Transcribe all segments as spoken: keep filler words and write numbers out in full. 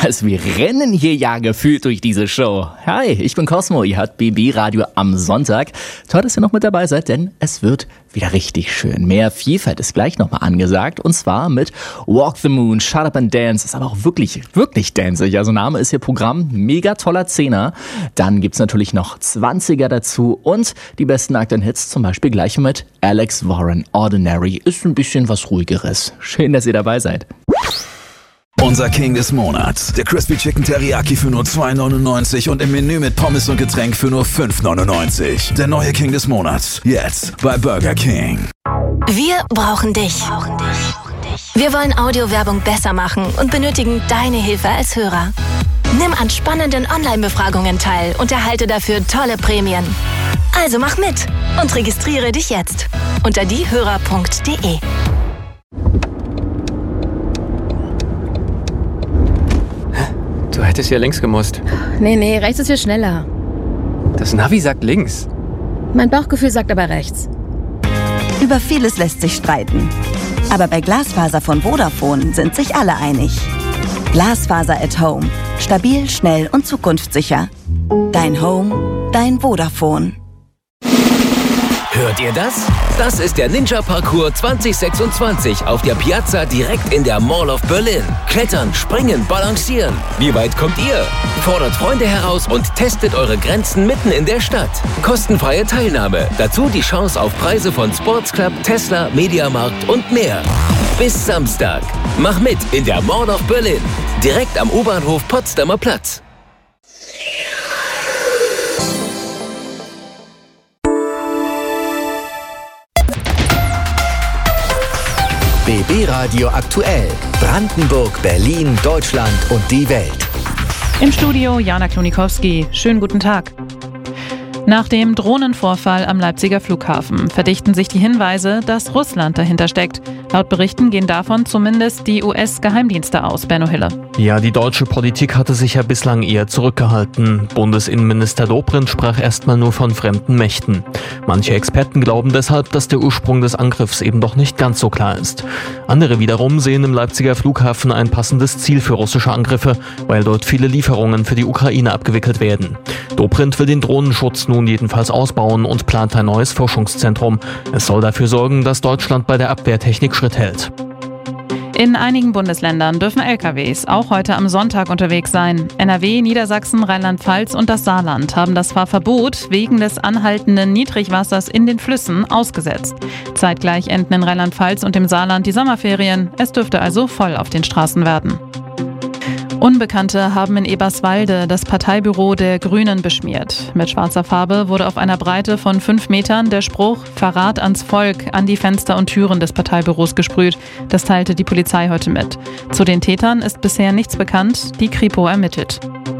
Also wir rennen hier ja gefühlt durch diese Show. Hi, ich bin Cosmo, ihr hört B B Radio am Sonntag. Toll, dass ihr noch mit dabei seid, denn es wird wieder richtig schön. Mehr Vielfalt ist gleich nochmal angesagt und zwar mit Walk the Moon, Shut Up and Dance. Ist aber auch wirklich, wirklich danceig. Also Name ist hier Programm, mega toller Zehner. Dann gibt's natürlich noch zwanziger dazu und die besten aktuellen Hits zum Beispiel gleich mit Alex Warren. Ordinary ist ein bisschen was Ruhigeres. Schön, dass ihr dabei seid. Unser King des Monats. Der Crispy Chicken Teriyaki für nur zwei neunundneunzig und im Menü mit Pommes und Getränk für nur fünf neunundneunzig. Der neue King des Monats. Jetzt bei Burger King. Wir brauchen dich. Wir wollen Audiowerbung besser machen und benötigen deine Hilfe als Hörer. Nimm an spannenden Online-Befragungen teil und erhalte dafür tolle Prämien. Also mach mit und registriere dich jetzt unter diehörer punkt de. Du hättest ja links gemusst. Nee, nee, rechts ist hier schneller. Das Navi sagt links. Mein Bauchgefühl sagt aber rechts. Über vieles lässt sich streiten. Aber bei Glasfaser von Vodafone sind sich alle einig. Glasfaser at Home. Stabil, schnell und zukunftssicher. Dein Home, dein Vodafone. Hört ihr das? Das ist der Ninja Parcours zwanzig sechsundzwanzig auf der Piazza direkt in der Mall of Berlin. Klettern, springen, balancieren. Wie weit kommt ihr? Fordert Freunde heraus und testet eure Grenzen mitten in der Stadt. Kostenfreie Teilnahme. Dazu die Chance auf Preise von Sports Club, Tesla, Mediamarkt und mehr. Bis Samstag. Mach mit in der Mall of Berlin. Direkt am U-Bahnhof Potsdamer Platz. B B Radio aktuell. Brandenburg, Berlin, Deutschland und die Welt. Im Studio Jana Klonikowski. Schönen guten Tag. Nach dem Drohnenvorfall am Leipziger Flughafen verdichten sich die Hinweise, dass Russland dahinter steckt. Laut Berichten gehen davon zumindest die U S-Geheimdienste aus, Benno Hille. Ja, die deutsche Politik hatte sich ja bislang eher zurückgehalten. Bundesinnenminister Dobrindt sprach erstmal nur von fremden Mächten. Manche Experten glauben deshalb, dass der Ursprung des Angriffs eben doch nicht ganz so klar ist. Andere wiederum sehen im Leipziger Flughafen ein passendes Ziel für russische Angriffe, weil dort viele Lieferungen für die Ukraine abgewickelt werden. Dobrindt will den Drohnenschutz nun jedenfalls ausbauen und plant ein neues Forschungszentrum. Es soll dafür sorgen, dass Deutschland bei der Abwehrtechnik Schritt hält. In einigen Bundesländern dürfen L K Ws auch heute am Sonntag unterwegs sein. N R W, Niedersachsen, Rheinland-Pfalz und das Saarland haben das Fahrverbot wegen des anhaltenden Niedrigwassers in den Flüssen ausgesetzt. Zeitgleich enden in Rheinland-Pfalz und dem Saarland die Sommerferien. Es dürfte also voll auf den Straßen werden. Unbekannte haben in Eberswalde das Parteibüro der Grünen beschmiert. Mit schwarzer Farbe wurde auf einer Breite von fünf Metern der Spruch „Verrat ans Volk" an die Fenster und Türen des Parteibüros gesprüht. Das teilte die Polizei heute mit. Zu den Tätern ist bisher nichts bekannt. Die Kripo ermittelt.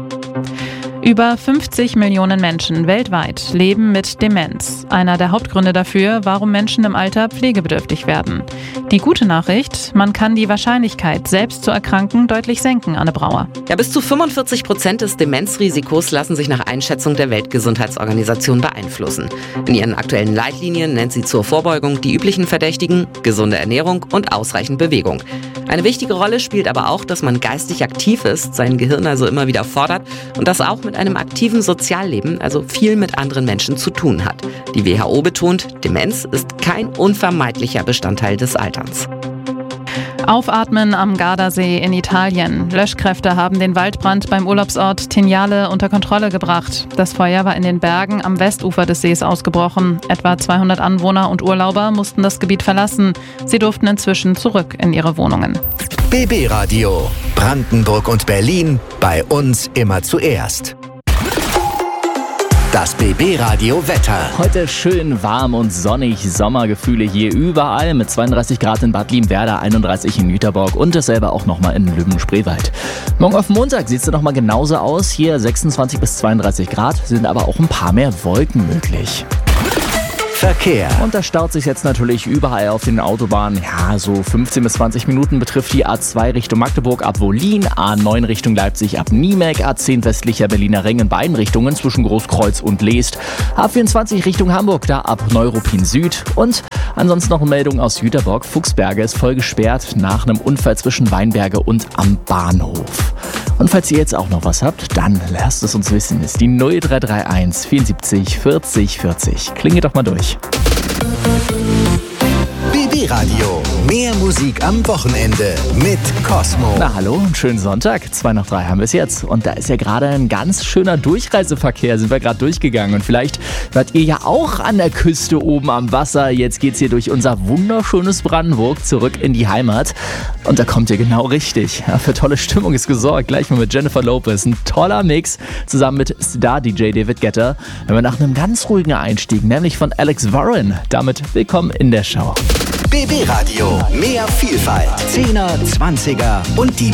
Über fünfzig Millionen Menschen weltweit leben mit Demenz. Einer der Hauptgründe dafür, warum Menschen im Alter pflegebedürftig werden. Die gute Nachricht, man kann die Wahrscheinlichkeit, selbst zu erkranken, deutlich senken, Anne Brauer. Ja, bis zu fünfundvierzig Prozent des Demenzrisikos lassen sich nach Einschätzung der Weltgesundheitsorganisation beeinflussen. In ihren aktuellen Leitlinien nennt sie zur Vorbeugung die üblichen Verdächtigen: gesunde Ernährung und ausreichend Bewegung. Eine wichtige Rolle spielt aber auch, dass man geistig aktiv ist, sein Gehirn also immer wieder fordert und das auch mit einem aktiven Sozialleben, also viel mit anderen Menschen zu tun hat. Die W H O betont, Demenz ist kein unvermeidlicher Bestandteil des Alterns. Aufatmen am Gardasee in Italien. Löschkräfte haben den Waldbrand beim Urlaubsort Tignale unter Kontrolle gebracht. Das Feuer war in den Bergen am Westufer des Sees ausgebrochen. Etwa zweihundert Anwohner und Urlauber mussten das Gebiet verlassen. Sie durften inzwischen zurück in ihre Wohnungen. B B Radio. Brandenburg und Berlin. Bei uns immer zuerst. Das B B Radio Wetter. Heute schön warm und sonnig, Sommergefühle hier überall mit zweiunddreißig Grad in Bad Limwerder, einunddreißig in Jüterborg und dasselbe auch nochmal in Lübben-Spreewald. Morgen auf Montag sieht es nochmal genauso aus. Hier sechsundzwanzig bis zweiunddreißig Grad, sind aber auch ein paar mehr Wolken möglich. Verkehr. Und da staut sich jetzt natürlich überall auf den Autobahnen. Ja, so fünfzehn bis zwanzig Minuten betrifft die A zwei Richtung Magdeburg ab Wollin, A neun Richtung Leipzig ab Niemek, A zehn westlicher Berliner Ring in beiden Richtungen zwischen Großkreuz und Leest, A vierundzwanzig Richtung Hamburg, da ab Neuruppin Süd und ansonsten noch eine Meldung aus Jüterborg. Fuchsberge ist voll gesperrt nach einem Unfall zwischen Weinberge und am Bahnhof. Und falls ihr jetzt auch noch was habt, dann lasst es uns wissen. Ist die null drei drei eins vierundsiebzig vierzig vierzig. Klingelt doch mal durch. B B Radio. Mehr Musik am Wochenende mit Cosmo. Na hallo und schönen Sonntag. zwei nach drei haben wir es jetzt. Und da ist ja gerade ein ganz schöner Durchreiseverkehr, sind wir gerade durchgegangen. Und vielleicht wart ihr ja auch an der Küste oben am Wasser. Jetzt geht's hier durch unser wunderschönes Brandenburg zurück in die Heimat. Und da kommt ihr genau richtig. Ja, für tolle Stimmung ist gesorgt. Gleich mal mit Jennifer Lopez. Ein toller Mix zusammen mit Star-D J David Guetta. Wenn wir nach einem ganz ruhigen Einstieg, nämlich von Alex Warren. Damit willkommen in der Show. B B Radio. Mehr Vielfalt. Zehner, Zwanziger und die